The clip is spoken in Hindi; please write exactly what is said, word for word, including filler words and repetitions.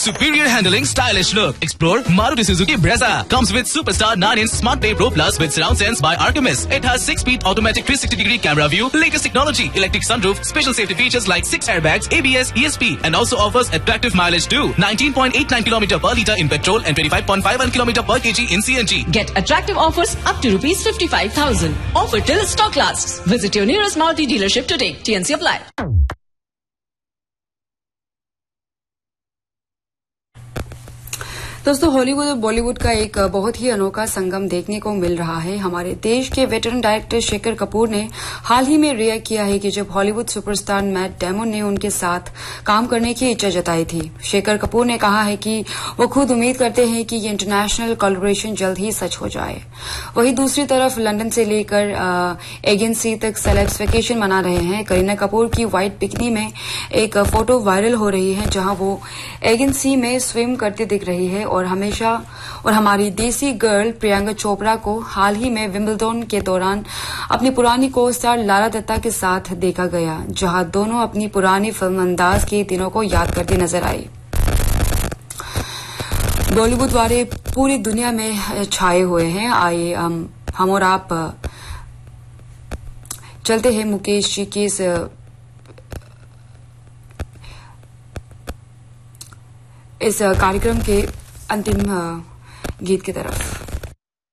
superior handling, stylish look. Explore Maruti Suzuki Brezza. Comes with Superstar nine inch Smart Pay Pro Plus with surround sense by Artemis. It has six speed automatic three sixty degree camera view, latest technology, electric sunroof, special safety features like six airbags, A B S, E S P, and also offers attractive mileage too. nineteen point eight nine kilometers per litre in petrol and twenty-five point five one kilometers per kg in C N G. Get attractive offers up to rupees fifty-five thousand. Offer till stock lasts. Visit your nearest Maruti dealership today. T N C apply. दोस्तों, हॉलीवुड और बॉलीवुड का एक बहुत ही अनोखा संगम देखने को मिल रहा है। हमारे देश के वेटरन डायरेक्टर शेखर कपूर ने हाल ही में रिएक्ट किया है कि जब हॉलीवुड सुपरस्टार मैट डेमन ने उनके साथ काम करने की इच्छा जताई थी। शेखर कपूर ने कहा है कि वो खुद उम्मीद करते हैं कि ये इंटरनेशनल कोलैबोरेशन जल्द ही सच हो जाए। वहीं दूसरी तरफ लंदन से लेकर एजेंसी तक सेलेब्स वेकेशन मना रहे हैं। करीना कपूर की व्हाइट बिकनी में एक फोटो वायरल हो रही है, जहां वो एजेंसी में स्विम करती दिख रही है और हमेशा और हमारी देसी गर्ल प्रियंका चोपड़ा को हाल ही में विंबलडन के दौरान अपनी पुरानी को स्टार लारा दत्ता के साथ देखा गया, जहां दोनों अपनी पुरानी फिल्म अंदाज के दिनों को याद करती नजर आई। बॉलीवुड वाले पूरी दुनिया में छाए हुए हैं। आइए हम हम और आप चलते हैं मुकेश जी के इस इस कार्यक्रम के अंतिम गीत की तरफ।